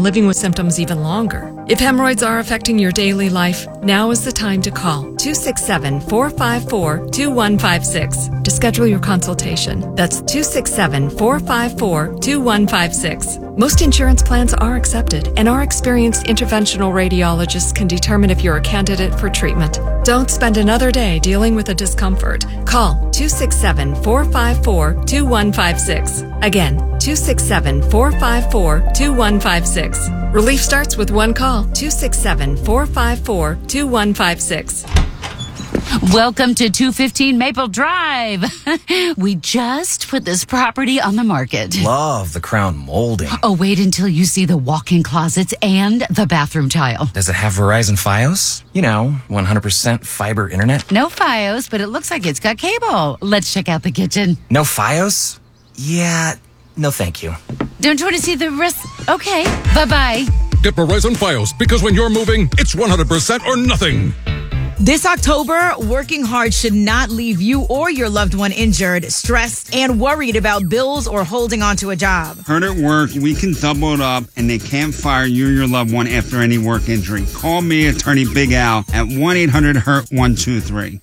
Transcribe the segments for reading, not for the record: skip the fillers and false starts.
living with symptoms even longer. If hemorrhoids are affecting your daily life, now is the time to call 267-454-2156 to schedule your consultation. That's 267-454-2156. Most insurance plans are accepted, and our experienced interventional radiologists can determine if you're a candidate for treatment. Don't spend another day dealing with a discomfort. Call 267-454-2156. Again, 267-454-2156. Relief starts with one call, 267-454-2156. Welcome to 215 Maple Drive. We just put this property on the market. Love the crown molding. Oh, wait until you see the walk-in closets and the bathroom tile. Does it have Verizon Fios? 100% fiber internet? No Fios, but it looks like it's got cable. Let's check out the kitchen. No Fios? Yeah, no thank you. Don't you want to see the rest? Okay, bye-bye. Get Verizon Fios, because when you're moving, it's 100% or nothing. This October, working hard should not leave you or your loved one injured, stressed, and worried about bills or holding on to a job. Hurt at work, we can double it up, and they can't fire you or your loved one after any work injury. Call me, Attorney Big Al, at 1-800-HURT-123.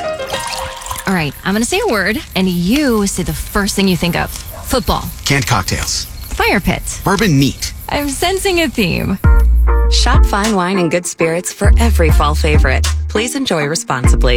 All right, I'm going to say a word, and you say the first thing you think of. Football. Canned cocktails. Fire pit. Bourbon neat. I'm sensing a theme. Shop fine wine and good spirits for every fall favorite. Please enjoy responsibly.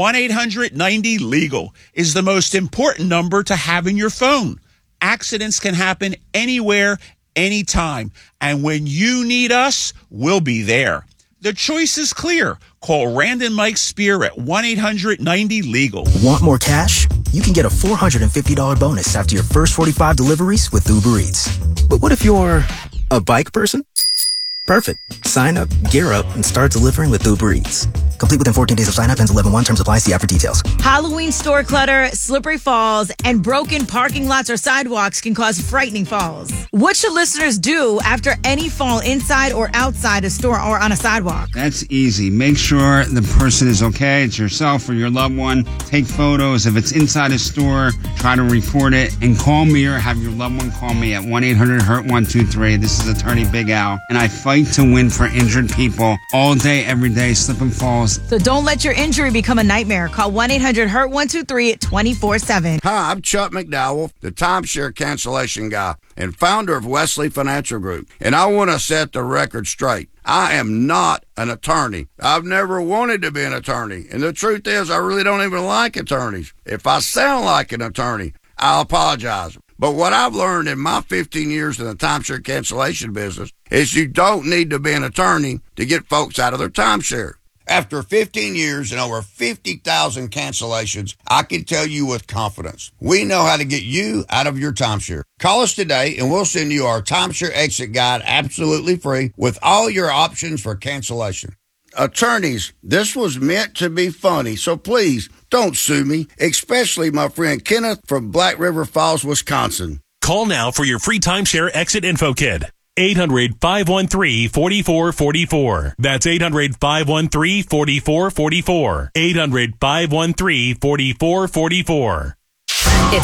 1-800-90-LEGAL is the most important number to have in your phone. Accidents can happen anywhere, anytime. And when you need us, we'll be there. The choice is clear. Call Rand and Mike Spear at 1-800-90-LEGAL. Want more cash? You can get a $450 bonus after your first 45 deliveries with Uber Eats. But what if you're a bike person? Perfect. Sign up, gear up, and start delivering with Uber Eats. Complete within 14 days of sign up. Ends 11/1. Terms apply. See app for details. Halloween store clutter, slippery falls, and broken parking lots or sidewalks can cause frightening falls. What should listeners do after any fall inside or outside a store or on a sidewalk? That's easy. Make sure the person is okay. It's yourself or your loved one. Take photos. If it's inside a store, try to record it. And call me or have your loved one call me at 1-800-HURT-123. This is Attorney Big Al, and I fight to win for injured people all day, every day, slip and falls. So don't let your injury become a nightmare. Call 1-800-HURT-123 24/7. Hi, I'm Chuck McDowell, the timeshare cancellation guy and founder of Wesley Financial Group. And I want to set the record straight. I am not an attorney. I've never wanted to be an attorney. And the truth is, I really don't even like attorneys. If I sound like an attorney, I'll apologize. But what I've learned in my 15 years in the timeshare cancellation business is you don't need to be an attorney to get folks out of their timeshare. After 15 years and over 50,000 cancellations, I can tell you with confidence, we know how to get you out of your timeshare. Call us today and we'll send you our timeshare exit guide absolutely free with all your options for cancellation. Attorneys, this was meant to be funny, so please don't sue me, especially my friend Kenneth from Black River Falls, Wisconsin. Call now for your free timeshare exit info kit. 800-513-4444. That's 800-513-4444. 800-513-4444. It's